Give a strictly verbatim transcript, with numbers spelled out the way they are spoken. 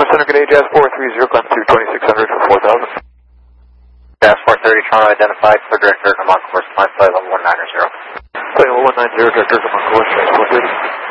Center, good day, Jazz four three zero, climb through twenty-six hundred for four thousand. Jazz four thirty, Toronto identified, clear director, come on course, climb flight level one nine zero. Flight level one nine zero, director, come on course, four thirty.